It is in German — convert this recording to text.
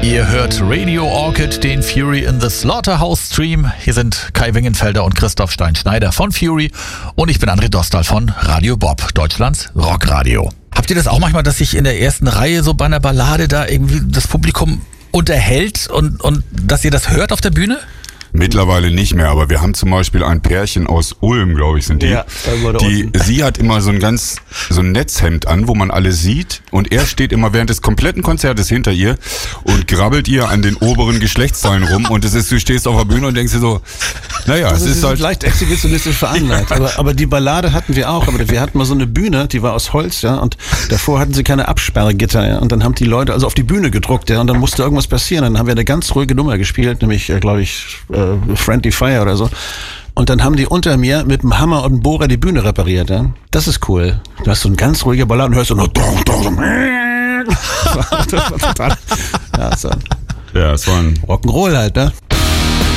Ihr hört Radio Orchid, den Fury in the Slaughterhouse Stream. Hier sind Kai Wingenfelder und Christoph Stein-Schneider von Fury und ich bin André Dostal von Radio Bob, Deutschlands Rockradio. Habt ihr das auch manchmal, dass sich in der ersten Reihe so bei einer Ballade da irgendwie das Publikum unterhält und dass ihr das hört auf der Bühne? Mittlerweile nicht mehr, aber wir haben zum Beispiel ein Pärchen aus Ulm, glaube ich, sind die. Ja, sie hat immer so ein Netzhemd an, wo man alles sieht, und er steht immer während des kompletten Konzertes hinter ihr und grabbelt ihr an den oberen Geschlechtsteilen rum, und du stehst auf der Bühne und denkst dir so, naja, also es ist halt leicht exhibitionistisch veranlagt, aber die Ballade hatten wir auch, aber wir hatten mal so eine Bühne, die war aus Holz, ja, und davor hatten sie keine Absperrgitter, ja, und dann haben die Leute also auf die Bühne gedruckt, ja, und dann musste irgendwas passieren, dann haben wir eine ganz ruhige Nummer gespielt, nämlich, glaube ich, Friendly Fire oder so. Und dann haben die unter mir mit dem Hammer und dem Bohrer die Bühne repariert. Ja? Das ist cool. Du hast so eine ganz ruhige Ballade und hörst so nur das war total, ja, es war ein Rock'n'Roll halt, ne?